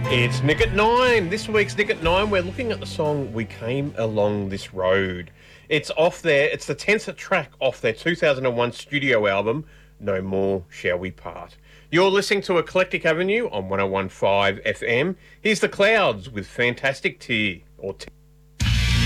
It's Nick at 9. This week's Nick at 9, we're looking at the song We Came Along This Road. It's the 10th track off their 2001 studio album, No More Shall We Part. You're listening to Eclectic Avenue on 101.5 FM. Here's the Clouds with Fantastic Tear, or